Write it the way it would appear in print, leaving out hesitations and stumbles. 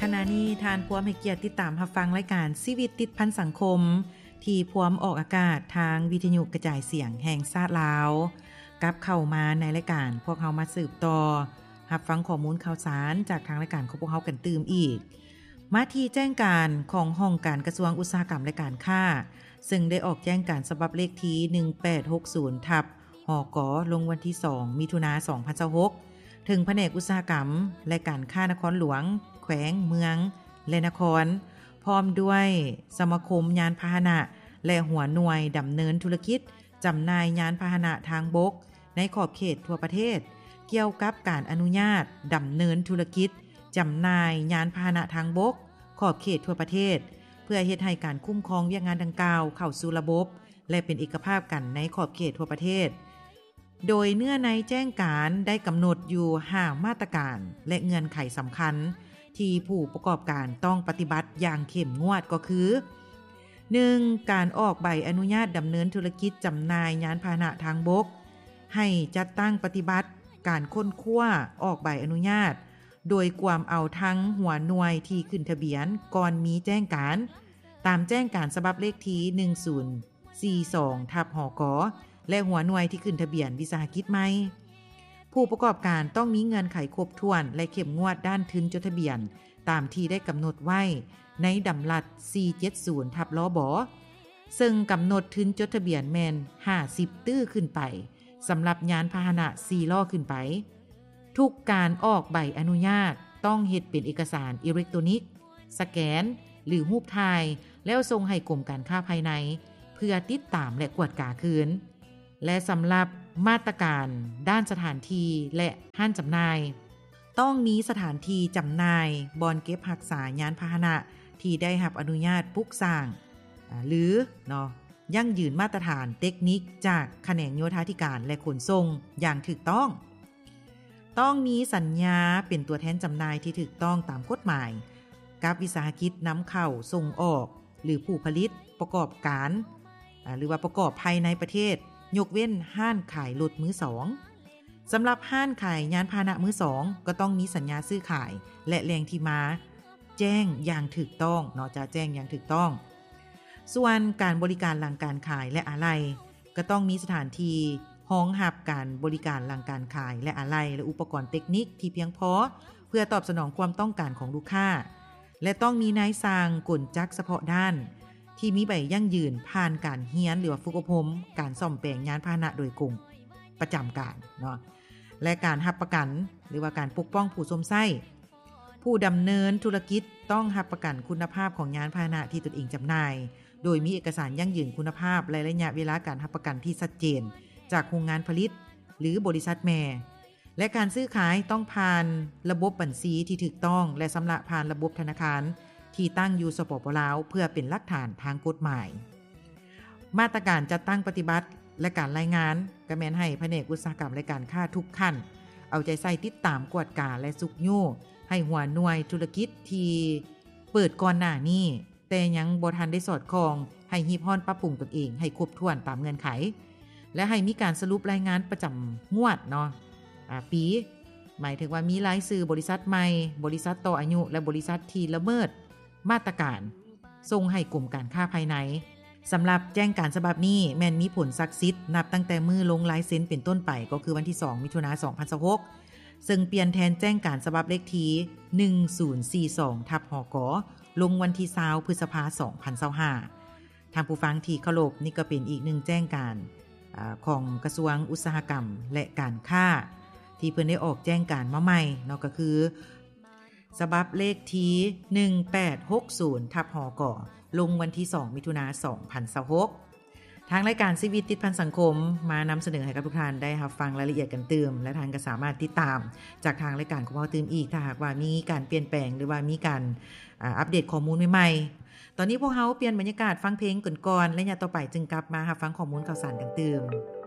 ขณะนี้ทานพวมให้เกียรติติดตามรับฟังรายการชีวิตติดพันสังคมที่พวมออกอากาศทางวิทยุกระจายเสียงแห่งชาติลาวกับเข้ามาในรายการพวกเฮามาสืบต่อรับฟังข้อมูลข่าวสารจากทางรายการของพวกเฮากันตื่มอีกมาที่แจ้งการของห้องการกระทรวงอุตสาหกรรมและการค้าซึ่งได้ออกแจ้งการฉบับเลขที่1860ทับหกลงวันที่2มิถุนายน2026ถึงแผนกอุตสาหกรรมและการค้านครหลวงแขวงเมืองและนครพร้อมด้วยสมาคมยานพาหนะและหัวหน่วยดำเนินธุรกิจจำหน่ายยานพาหนะทางบกในขอบเขตทั่วประเทศเกี่ยวกับการอนุญาตดำเนินธุรกิจจำหน่ายยานพาหนะทางบกขอบเขตทั่วประเทศเพื่อเฮ็ดให้การคุ้มครองเวียกงานดังกล่าวเข้าสู่ระบบและเป็นเอกภาพกันในขอบเขตทั่วประเทศโดยเนื้อในแจ้งการได้กำหนดอยู่5มาตรการและเงื่อนไขสำคัญที่ผู้ประกอบการต้องปฏิบัติอย่างเข้มงวดก็คือ 1. การออกใบอนุญาตดำเนินธุรกิจจำหน่ายยานพาหนะทางบกให้จัดตั้งปฏิบัติการค้นคว้าออกใบอนุญาตโดยความเอาทั้งหัวหน่วยที่ขึ้นทะเบียนก่อนมีแจ้งการตามแจ้งการฉบับเลขที่1042ทับหกและหัวหน่วยที่ขึ้นทะเบียนวิสาหกิจใหม่ผู้ประกอบการต้องมีเงื่อนไขครบถ้วนและเข้มงวดด้านทุนจดทะเบียนตามที่ได้กำหนดไว้ในดำรัส470ทับลบซึ่งกำหนดทุนจดทะเบียนแม่น50ตื้อขึ้นไปสำหรับยานพาหนะ4ล้อขึ้นไปทุกการออกใบอนุญาตต้องเฮ็ดเป็นเอกสารอิเล็กทรอนิกส์สแกนหรือรูปถ่ายแล้วส่งให้กรมการค้าภายในเพื่อติดตามและกวดกาคืนและสำหรับมาตรการด้านสถานที่และห้านจำหน่ายต้องมีสถานที่จำหน่ายบ่อนเก็บรักษายานพาหนะที่ได้รับอนุญาตปลูกสร้างหรือยั่งยืนมาตรฐานเทคนิคจากแขนงโยธาธิการและขนส่งอย่างถูกต้องมีสัญญาเป็นตัวแทนจำหน่ายที่ถูกต้องตามกฎหมายกับวิสาหกิจนำเข้าส่งออกหรือผู้ผลิตประกอบการหรือว่าประกอบภายในประเทศยกเว้นห้านขายรถมือสองสำหรับห้านขายยานพาหนะมือสองก็ต้องมีสัญญาซื้อขายและแหล่งที่มาแจ้งอย่างถูกต้องจะแจ้งอย่างถูกต้องส่วนการบริการหลังการขายและอะไหล่ก็ต้องมีสถานที่รองรับการบริการหลังการขายและอะไหล่และอุปกรณ์เทคนิคที่เพียงพอเพื่อตอบสนองความต้องการของลูกค้าและต้องมีนายสร้างกลจักรเฉพาะด้านที่มีใบยั่งยืนผ่านการเรียนหรือว่าฝึกอบรมการซ่อมแปลงยานพาหนะโดยกลุ่มประจำการและการรับประกันหรือว่าการปกป้องผู้สมไส้ผู้ดำเนินธุรกิจต้องรับประกันคุณภาพของยานพาหนะที่ตนเองจำหน่ายโดยมีเอกสารยั่งยืนคุณภาพและระยะเวลาการรับประกันที่ชัดเจนจากโรงงานผลิตหรือบริษัทแม่และการซื้อขายต้องผ่านระบบบัญชีที่ถูกต้องและชำระผ่านระบบธนาคารที่ตั้งอยู่สปป.ลาวเพื่อเป็นหลักฐานทางกฎหมายมาตรการจัดตั้งปฏิบัติและการรายงานก็แม่นให้แผนกอุตสาหกรรมและการค้าทุกขั้นเอาใจใส่ติดตามกวดกาและสุกโยให้หัวหน่วยธุรกิจที่เปิดก่อนหน้านี้แต่ยังบ่ทันได้สอดคล้องให้ฮีบฮ้อนปรับปรุงตนเองให้ครบถ้วนตามเงื่อนไขและให้มีการสรุปรายงานประจำงวดปีหมายถึงว่ามีรายชื่อบริษัทใหม่บริษัทต่ออายุและบริษัทที่ละเมิดมาตรการส่งให้กรมการค้าภายในสำหรับแจ้งการฉบับนี้แม่นมีผลศักดิ์สิทธิ์นับตั้งแต่มือลงลายเซ็นเป็นต้นไปก็คือวันที่2มิถุนายน2026ซึ่งเปลี่ยนแทนแจ้งการฉบับเลขที่1042ทับหกลงวันที่20พฤษภาคม2025ทางผู้ฟังที่เคารพนี่ก็เป็นอีกหนึ่งแจ้งการของกระทรวงอุตสาหกรรมและการค้าที่เพิ่นได้ออกแจ้งการมาใหม่ก็คือฉบับเลขที่1860ทับหกลงวันที่2มิถุนายน2026ทางรายการชีวิตติดพันสังคมมานำเสนอให้กับทุกท่านได้รับฟังรายละเอียดกันเติมและทางก็สามารถติดตามจากทางรายการของเราเติมอีกถ้าหากว่ามีการเปลี่ยนแปลงหรือว่ามีการอัปเดตข้อมูลใหม่ๆตอนนี้พวกเราเปลี่ยนบรรยากาศฟังเพลงก่อนๆและอย่าต่อไปจึงกลับมารับฟังข้อมูลข่าวสารกันเติม